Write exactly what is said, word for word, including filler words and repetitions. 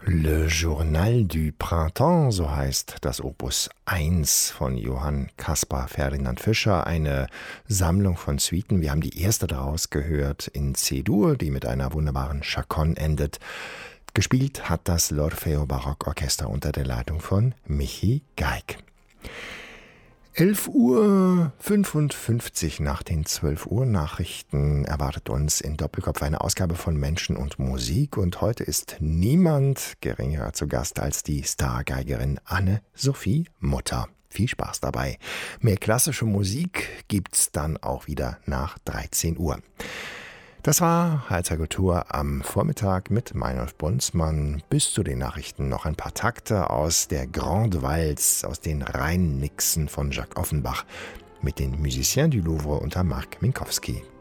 Le Journal du Printemps, so heißt das Opus eins von Johann Caspar Ferdinand Fischer, eine Sammlung von Suiten. Wir haben die erste daraus gehört in C-Dur, die mit einer wunderbaren Chaconne endet. Gespielt hat das l'Orfeo Barockorchester unter der Leitung von Michi Geig. elf Uhr fünfundfünfzig nach den zwölf Uhr Nachrichten erwartet uns in Doppelkopf eine Ausgabe von Menschen und Musik. Und heute ist niemand geringer zu Gast als die Stargeigerin Anne-Sophie Mutter. Viel Spaß dabei. Mehr klassische Musik gibt's dann auch wieder nach dreizehn Uhr. Das war Hals Kultur am Vormittag mit Meinolf Bunzmann. Bis zu den Nachrichten noch ein paar Takte aus der Grande Valse, aus den Rheinnixen von Jacques Offenbach mit den Musiciens du Louvre unter Marc Minkowski.